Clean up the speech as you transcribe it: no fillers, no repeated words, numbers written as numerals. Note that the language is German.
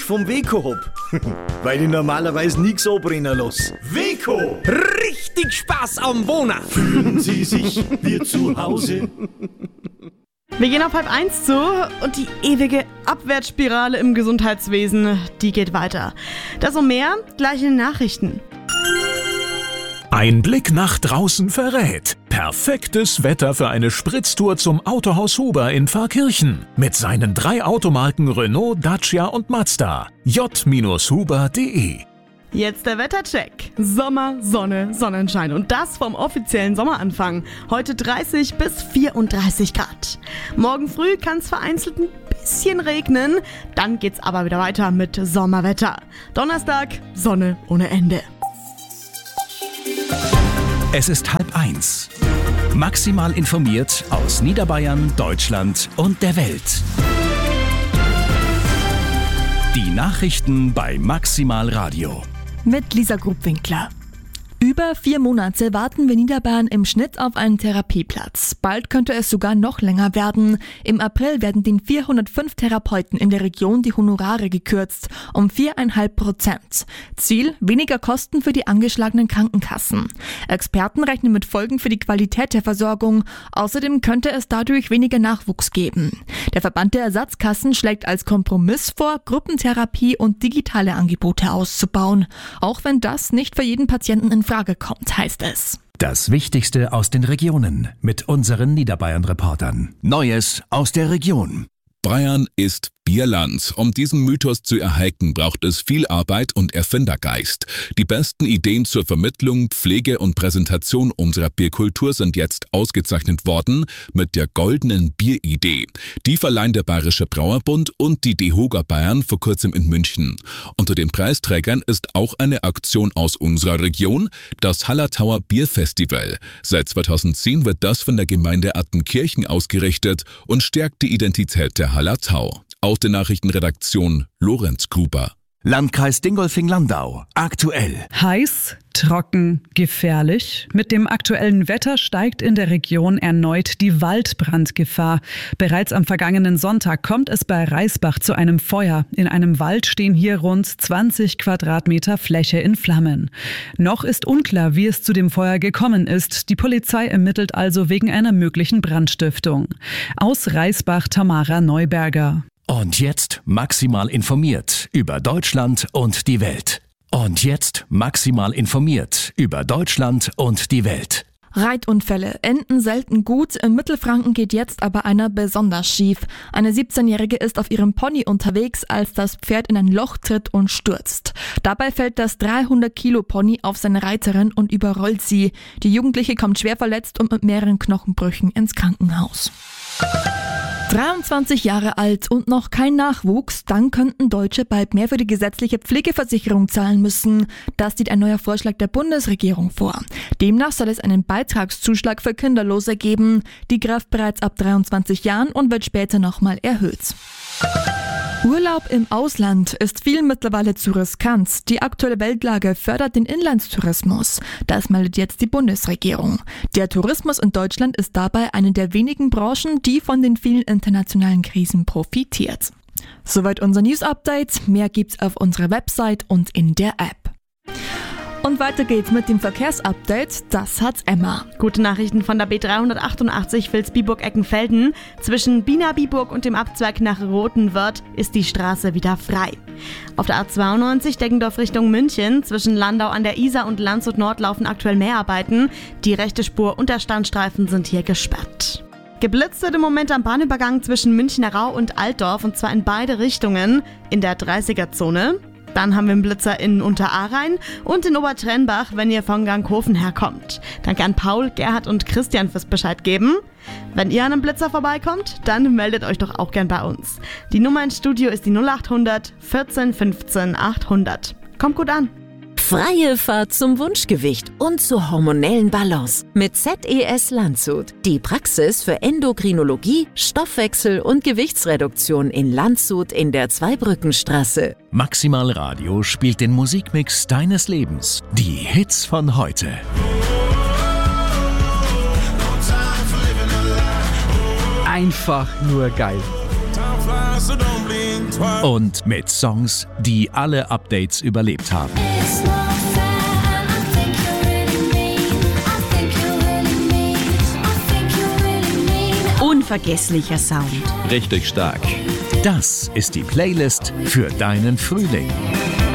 vom Weco hab. Weil ich normalerweise nichts anbrennen lasse. Weco! Richtig Spaß am Wohnen. Fühlen Sie sich wie zu Hause? Wir gehen auf 12:30 zu und die ewige Abwärtsspirale im Gesundheitswesen, die geht weiter. Das und mehr gleich in den Nachrichten. Ein Blick nach draußen verrät. Perfektes Wetter für eine Spritztour zum Autohaus Huber in Pfarrkirchen. Mit seinen 3 Automarken Renault, Dacia und Mazda. j-huber.de. Jetzt der Wettercheck. Sommer, Sonne, Sonnenschein und das vom offiziellen Sommeranfang. Heute 30 bis 34 Grad. Morgen früh kann es vereinzelt ein bisschen regnen, dann geht's aber wieder weiter mit Sommerwetter. Donnerstag, Sonne ohne Ende. Es ist 12:30. Maximal informiert aus Niederbayern, Deutschland und der Welt. Die Nachrichten bei Maximal Radio. Mit Lisa Grubwinkler. Über 4 Monate warten wir Niederbayern im Schnitt auf einen Therapieplatz. Bald könnte es sogar noch länger werden. Im April werden den 405 Therapeuten in der Region die Honorare gekürzt, um 4,5%. Ziel: weniger Kosten für die angeschlagenen Krankenkassen. Experten rechnen mit Folgen für die Qualität der Versorgung. Außerdem könnte es dadurch weniger Nachwuchs geben. Der Verband der Ersatzkassen schlägt als Kompromiss vor, Gruppentherapie und digitale Angebote auszubauen. Auch wenn das nicht für jeden Patienten in Frage kommt, heißt es. Das Wichtigste aus den Regionen mit unseren Niederbayern-Reportern. Neues aus der Region. Bayern ist Bierland. Um diesen Mythos zu erhalten, braucht es viel Arbeit und Erfindergeist. Die besten Ideen zur Vermittlung, Pflege und Präsentation unserer Bierkultur sind jetzt ausgezeichnet worden mit der goldenen Bieridee. Die verleihen der Bayerische Brauerbund und die DEHOGA Bayern vor kurzem in München. Unter den Preisträgern ist auch eine Aktion aus unserer Region, das Hallertauer Bierfestival. Seit 2010 wird das von der Gemeinde Attenkirchen ausgerichtet und stärkt die Identität der Hallertau. Aus der Nachrichtenredaktion Lorenz Gruber. Landkreis Dingolfing-Landau. Aktuell. Heiß, trocken, gefährlich. Mit dem aktuellen Wetter steigt in der Region erneut die Waldbrandgefahr. Bereits am vergangenen Sonntag kommt es bei Reisbach zu einem Feuer. In einem Wald stehen hier rund 20 Quadratmeter Fläche in Flammen. Noch ist unklar, wie es zu dem Feuer gekommen ist. Die Polizei ermittelt also wegen einer möglichen Brandstiftung. Aus Reisbach Tamara Neuberger. Und jetzt maximal informiert über Deutschland und die Welt. Und jetzt maximal informiert über Deutschland und die Welt. Reitunfälle enden selten gut, in Mittelfranken geht jetzt aber einer besonders schief. Eine 17-Jährige ist auf ihrem Pony unterwegs, als das Pferd in ein Loch tritt und stürzt. Dabei fällt das 300-Kilo-Pony auf seine Reiterin und überrollt sie. Die Jugendliche kommt schwer verletzt und mit mehreren Knochenbrüchen ins Krankenhaus. 23 Jahre alt und noch kein Nachwuchs, dann könnten Deutsche bald mehr für die gesetzliche Pflegeversicherung zahlen müssen. Das sieht ein neuer Vorschlag der Bundesregierung vor. Demnach soll es einen Beitragszuschlag für Kinderlose geben. Die greift bereits ab 23 Jahren und wird später nochmal erhöht. Urlaub im Ausland ist vielen mittlerweile zu riskant. Die aktuelle Weltlage fördert den Inlandstourismus. Das meldet jetzt die Bundesregierung. Der Tourismus in Deutschland ist dabei eine der wenigen Branchen, die von den vielen internationalen Krisen profitiert. Soweit unser News-Update. Mehr gibt's auf unserer Website und in der App. Und weiter geht's mit dem Verkehrsupdate. Das hat Emma. Gute Nachrichten von der B388 Vilsbiburg-Eckenfelden. Zwischen Bienabiburg und dem Abzweig nach Rothenwörth ist die Straße wieder frei. Auf der A92 Deggendorf Richtung München. Zwischen Landau an der Isar und Landshut Nord laufen aktuell Mehrarbeiten. Die rechte Spur und der Standstreifen sind hier gesperrt. Geblitzt wird im Moment am Bahnübergang zwischen Münchner Rau und Altdorf, und zwar in beide Richtungen in der 30er-Zone. Dann haben wir einen Blitzer in Unterahrhein und in Obertrennbach, wenn ihr von Ganghofen herkommt. Danke an Paul, Gerhard und Christian fürs Bescheid geben. Wenn ihr an einem Blitzer vorbeikommt, dann meldet euch doch auch gern bei uns. Die Nummer ins Studio ist die 0800 14 15 800. Kommt gut an. Freie Fahrt zum Wunschgewicht und zur hormonellen Balance mit ZES Landshut. Die Praxis für Endokrinologie, Stoffwechsel und Gewichtsreduktion in Landshut in der Zweibrückenstraße. Maximal Radio spielt den Musikmix deines Lebens. Die Hits von heute. Einfach nur geil. Und mit Songs, die alle Updates überlebt haben. Unvergesslicher Sound. Richtig stark. Das ist die Playlist für deinen Frühling.